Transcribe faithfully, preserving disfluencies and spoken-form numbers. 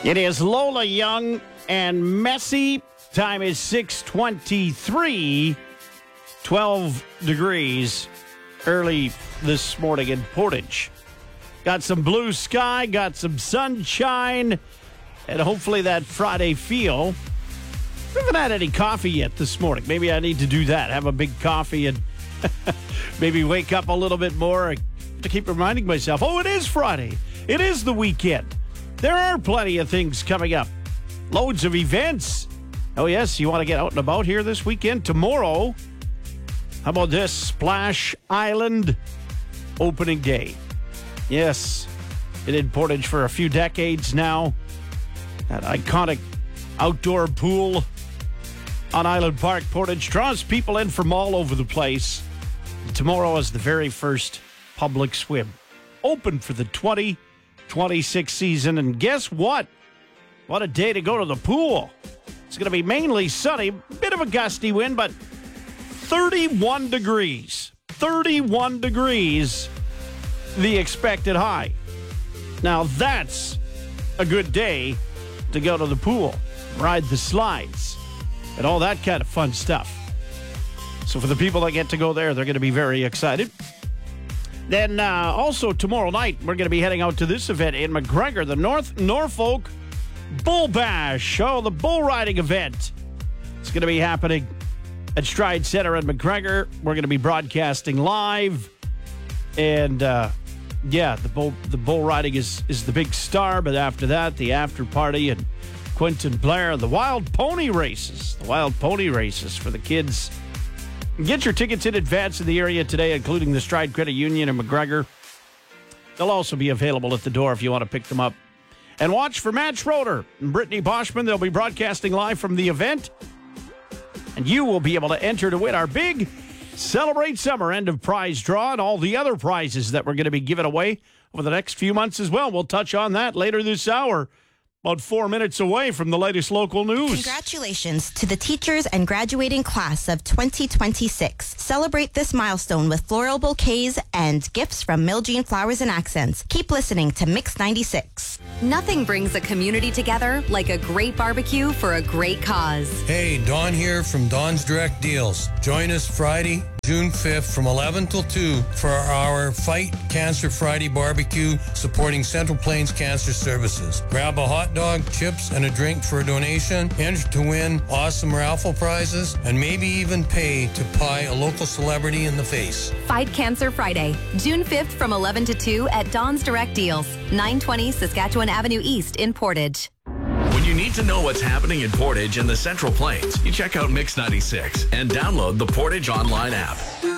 It is Lola Young and Messi. Time is six twenty-three, twelve degrees early this morning in Portage. Got some blue sky, got some sunshine, and hopefully that Friday feel. I haven't had any coffee yet this morning. Maybe I need to do that. Have a big coffee and maybe wake up a little bit more to keep reminding myself, oh, it is Friday. It is the weekend. There are plenty of things coming up. Loads of events. Oh, yes, you want to get out and about here this weekend? Tomorrow, how about this? Splash Island opening day. Yes, been in Portage for a few decades now. That iconic outdoor pool on Island Park, Portage, draws people in from all over the place. And tomorrow is the very first public swim. Open for the twenty twenty-six season. And guess what? What a day to go to the pool. It's going to be mainly sunny, bit of a gusty wind, but thirty-one degrees. thirty-one degrees, the expected high. Now that's a good day to go to the pool, ride the slides, and all that kind of fun stuff. So for the people that get to go there, they're going to be very excited. Then uh, also tomorrow night, we're going to be heading out to this event in McGregor, the North Norfolk Bull Bash. Oh, the bull riding event. It's going to be happening at Stride Center in McGregor. We're going to be broadcasting live. And, uh, yeah, the bull the bull riding is, is the big star. But after that, the after party and Quentin Blair, the wild pony races. The wild pony races for the kids. Get your tickets in advance in the area today, including the Stride Credit Union in McGregor. They'll also be available at the door if you want to pick them up. And watch for Matt Schroeder and Brittany Boschman. They'll be broadcasting live from the event. And you will be able to enter to win our big Celebrate Summer end of prize draw and all the other prizes that we're going to be giving away over the next few months as well. We'll touch on that later this hour. About four minutes away from the latest local news. Congratulations to the teachers and graduating class of twenty twenty-six. Celebrate this milestone with floral bouquets and gifts from Miljean Flowers and Accents. Keep listening to Mix ninety-six. Nothing brings a community together like a great barbecue for a great cause. Hey, Don here from Don's Direct Deals. Join us Friday, June fifth from eleven till two for our Fight Cancer Friday barbecue supporting Central Plains Cancer Services. Grab a hot dog, chips, and a drink for a donation. Enter to win awesome raffle prizes and maybe even pay to pie a local celebrity in the face. Fight Cancer Friday, June fifth from eleven to two at Don's Direct Deals, nine twenty Saskatchewan Avenue East in Portage. When you need to know what's happening in Portage and the Central Plains, you check out Mix ninety-six and download the Portage Online app.